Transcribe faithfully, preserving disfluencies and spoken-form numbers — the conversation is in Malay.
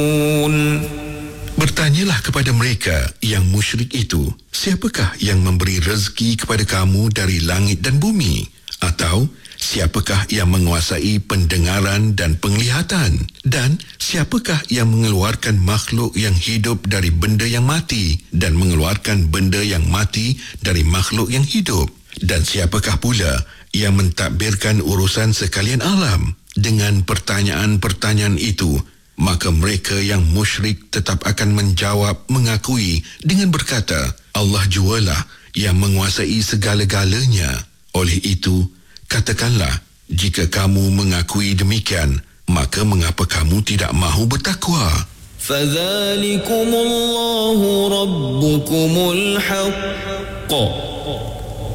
Bertanyalah kepada mereka yang musyrik itu, siapakah yang memberi rezeki kepada kamu dari langit dan bumi? Atau siapakah yang menguasai pendengaran dan penglihatan? Dan siapakah yang mengeluarkan makhluk yang hidup dari benda yang mati dan mengeluarkan benda yang mati dari makhluk yang hidup? Dan siapakah pula yang mentadbirkan urusan sekalian alam? Dengan pertanyaan-pertanyaan itu, maka mereka yang musyrik tetap akan menjawab mengakui dengan berkata, Allah jualah yang menguasai segala-galanya. Oleh itu, katakanlah, jika kamu mengakui demikian, maka mengapa kamu tidak mahu bertakwa? فَذَلِكُمُ اللَّهُ رَبُّكُمُ الْحَقُّ